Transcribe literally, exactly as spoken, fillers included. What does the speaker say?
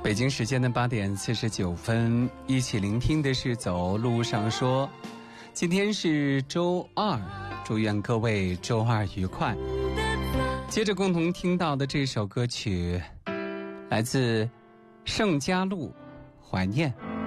北京时间的八点四十九分，一起聆听的是走路上说。今天是周二，祝愿各位周二愉快。接着共同听到的这首歌曲来自圣嘉禄怀念。